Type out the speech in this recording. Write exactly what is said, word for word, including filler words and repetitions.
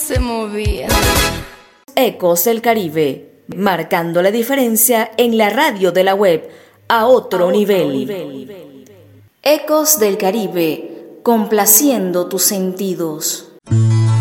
se movía. Ecos del Caribe, marcando la diferencia en la radio de la web a otro, a otro nivel. nivel. Ecos del Caribe, complaciendo tus sentidos.